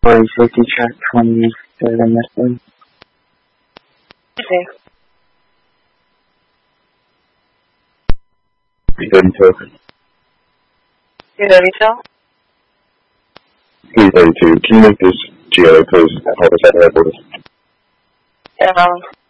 for a safety check from the missing. Okay. P32. P32? P32. Can you make this GA, please? Homicide headquarters.